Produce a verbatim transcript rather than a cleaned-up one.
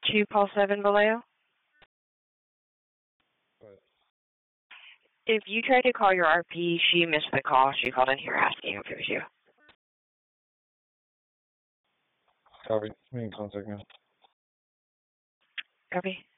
two Paul seven Vallejo. What? If you tried to call your R P, she missed the call. She called in here asking if it was you. Copy. I'm in contact now. Copy.